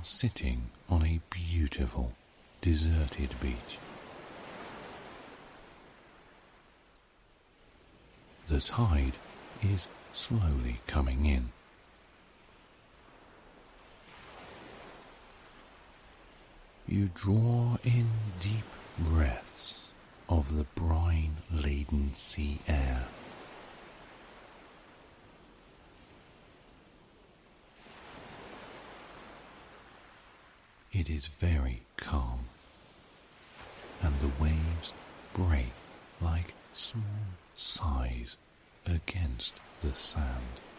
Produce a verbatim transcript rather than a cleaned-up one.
sitting on a beautiful, deserted beach. The tide is slowly coming in. You draw in deep breaths of the brine-laden sea air. It is very calm, and the waves break like small sighs against the sand.